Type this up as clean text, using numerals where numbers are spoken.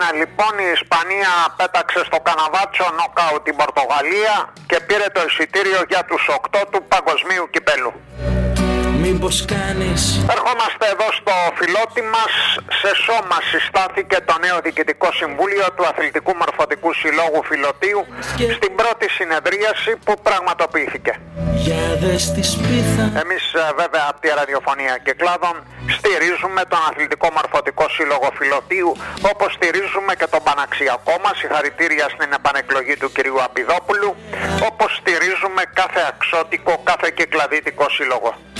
λοιπόν η Ισπανία πέταξε στο καναβάτσο νοκάουτ την Πορτογαλία και πήρε το εισιτήριο για τους 8 του παγκοσμίου κυπέλου. Μήπως κάνεις... Ερχόμαστε εδώ στο φιλότι μας. Σε σώμα συστάθηκε το νέο Διοικητικό Συμβούλιο του Αθλητικού Μορφωτικού Συλλόγου Φιλωτίου στην πρώτη συνεδρίαση που πραγματοποιήθηκε. Εμείς βέβαια από τη ραδιοφωνία και κλάδων στηρίζουμε τον Αθλητικό Μορφωτικό Σύλλογο Φιλωτίου, όπως στηρίζουμε και τον Παναξιακό μας, συγχαρητήρια στην επανεκλογή του κυρίου Απιδόπουλου, όπως στηρίζουμε κάθε αξιώτικο, κάθε κυκλαδίτικο σύλλογο.